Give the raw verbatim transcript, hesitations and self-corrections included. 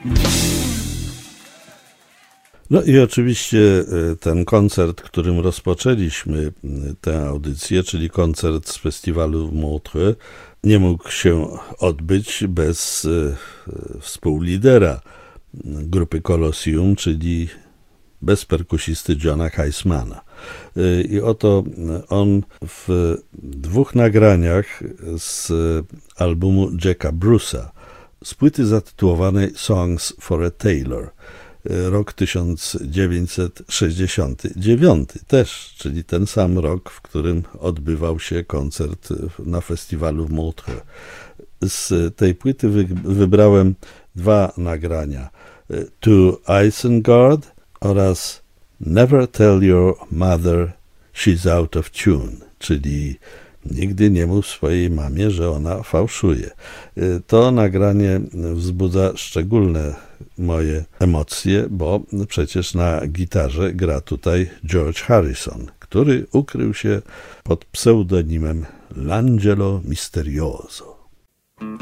No i oczywiście ten koncert, którym rozpoczęliśmy tę audycję, czyli koncert z festiwalu w Montreux, nie mógł się odbyć bez współlidera grupy Colosseum, czyli bez perkusisty Johna Heismana. I oto on w dwóch nagraniach z albumu Jacka Bruce'a, z płyty zatytułowanej Songs for a Tailor, rok tysiąc dziewięćset sześćdziesiąty dziewiąty też, czyli ten sam rok, w którym odbywał się koncert na festiwalu w Montreux. Z tej płyty wy, wybrałem dwa nagrania. To Isengard oraz Never Tell Your Mother She's Out of Tune, czyli nigdy nie mów swojej mamie, że ona fałszuje. To nagranie wzbudza szczególne moje emocje, bo przecież na gitarze gra tutaj George Harrison, który ukrył się pod pseudonimem L'Angelo Misterioso.